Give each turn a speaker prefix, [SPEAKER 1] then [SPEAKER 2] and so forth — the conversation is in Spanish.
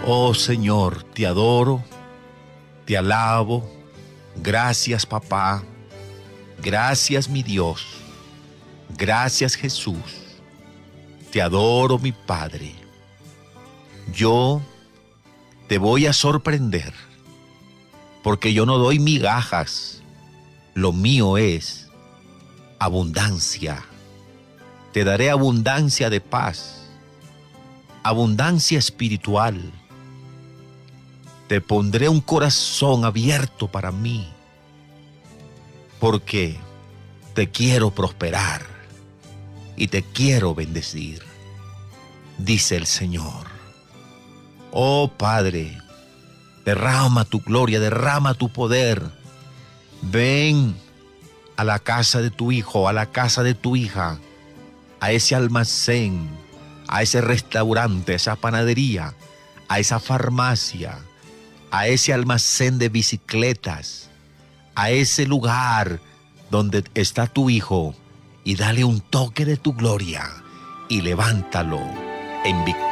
[SPEAKER 1] Oh Señor, te adoro, te alabo. Gracias, papá. Gracias, mi Dios. Gracias, Jesús. Te adoro, mi Padre. Yo te voy a sorprender, porque yo no doy migajas. Lo mío es abundancia. Te daré abundancia de paz, abundancia espiritual. Te pondré un corazón abierto para mí, porque te quiero prosperar y te quiero bendecir, dice el Señor. Oh Padre, derrama tu gloria, derrama tu poder. Ven a la casa de tu hijo, a la casa de tu hija, a ese almacén, a ese restaurante, a esa panadería, a esa farmacia, a ese almacén de bicicletas, a ese lugar donde está tu hijo, y dale un toque de tu gloria y levántalo en victoria.